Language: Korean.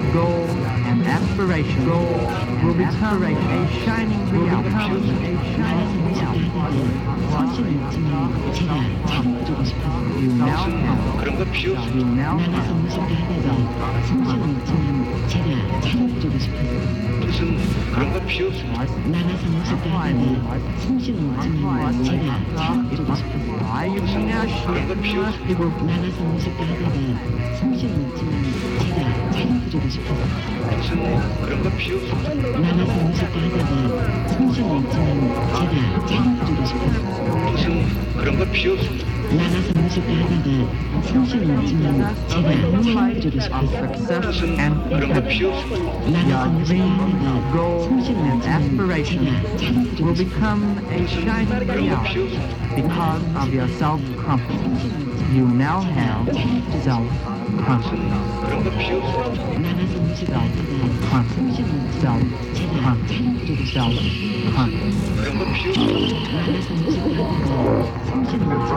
goal and aspiration will become a shining reality. You now have 그런 거 필요 없어. you now 나가서 have 무식하다가 성실은 있지만 제가 잘해주고 싶어요. 무슨 그런 거 필요 없어. 나가서 무식하다가 성실은 있지만 제가 잘해주고 싶어요. why you now should people 나가서 무식하다가 성실은 있지만 제가 잘해주고 싶어요. 무슨 그런 거 필요 없어. 나가서 무식하다가 성실은 있지만 제가 잘해주고 싶어요. 무슨 그런 거 필요 없어. 나가서 무식하다가 성실은 있지만 제가 잘해주고 싶어요. success and 그런 거 필요 없어. 나가서 your dream, 무식하다가 goal, 성실은 and 있지만 aspiration 제가 will 잘해주고 싶어요. become a shining 그런 거 reality 필요 없어. because of your self-confidence. You now have self-confidence. 그런 거 필요 없어. 나가서 무식하다가 성실은 있지만 제가 잘해주고 싶어요. Self-confidence. 그런 거 필요 없어. 나가서 무식하다가 성실은 있지만